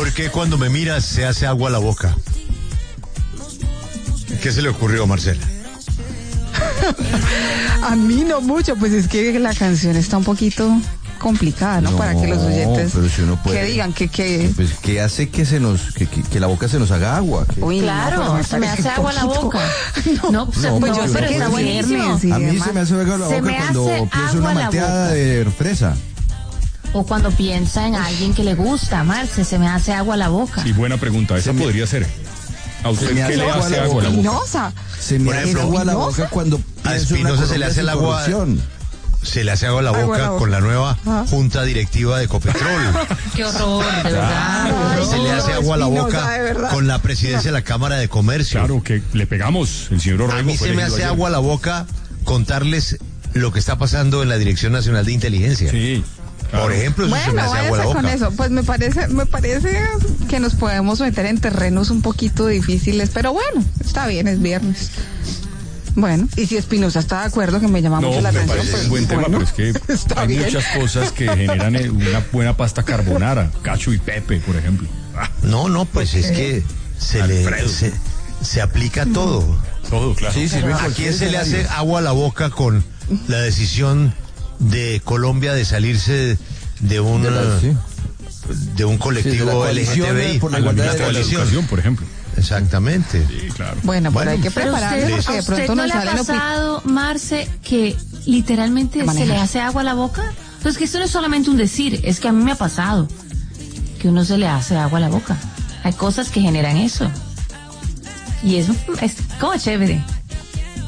¿Por qué cuando me miras se hace agua a la boca? ¿Qué se le ocurrió, Marcela? A mí no mucho, pues es que la canción está un poquito complicada, ¿no? Para que los oyentes pero si uno puede, que digan que pues, que hace que que la boca se nos haga agua. Uy, claro, no, se me hace agua la boca. No, pues yo pero está buenísimo. A mí se me hace agua la Se boca me cuando hace pienso una agua la malteada boca. de fresa. O cuando piensa en alguien que le gusta, Marce, se me hace agua la boca. Sí, buena pregunta, esa podría ser. ¿A usted qué le hace agua a la boca? Espinosa. Se me Por hace ejemplo, agua la boca cuando A pienso en una Espinosa se le hace el agua. corrupción. Se le hace agua a la boca con la nueva junta directiva de Ecopetrol. Qué horror, de verdad. Se le hace agua a la Espinosa, boca de verdad. con la presidencia de la Cámara de Comercio. Claro, que le pegamos, el señor Orrego. A mí fue se me elegido hace ayer. agua a la boca contarles lo que está pasando en la Dirección Nacional de Inteligencia. Sí. Claro. Por ejemplo, eso se me Bueno, hace agua a la váyase con boca. eso. Pues me parece que nos podemos meter en terrenos un poquito difíciles, pero bueno, está bien, es viernes. Bueno, y si Espinosa está de acuerdo, que me llama No, mucho la me atención. parece pues, un buen tema, bueno, pero es que está hay bien. muchas cosas que generan una buena pasta carbonara. Cacho y Pepe, por ejemplo. No, pues es que Alfredo. se aplica todo. Todo, claro. Sí, sirve ¿A quién se le hace agua a la boca con la decisión de Colombia de salirse de un de un colectivo coalición, LGTBI? por la de igualdad una de la coalición. Educación, por ejemplo. Exactamente. Sí, claro. Bueno, pero hay que Pero prepararse porque ¿a de usted pronto no nos le ha salen pasado, Marce, que literalmente se Manejar. le hace agua a la boca? Pues que esto no es solamente un decir, es que a mí me ha pasado que uno se le hace agua a la boca. Hay cosas que generan eso. Y eso es como chévere.